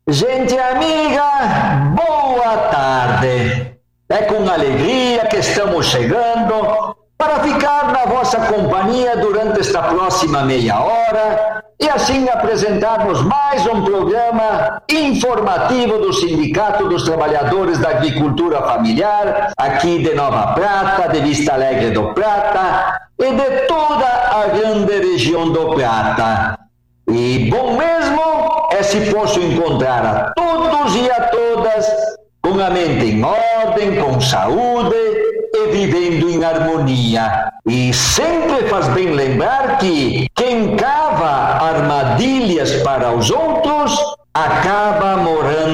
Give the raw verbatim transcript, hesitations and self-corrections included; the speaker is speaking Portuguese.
Gente amiga, boa tarde. É com alegria que estamos chegando para ficar na vossa companhia durante esta próxima meia hora e assim apresentarmos mais um programa informativo do Sindicato dos Trabalhadores da Agricultura Familiar, aqui de Nova Prata, de Vista Alegre do Prata e de toda a grande região do Prata. E bom mesmo é se posso encontrar a todos e a todas com a mente em ordem, com saúde e vivendo em harmonia. E sempre faz bem lembrar que quem cava armadilhas para os outros acaba morando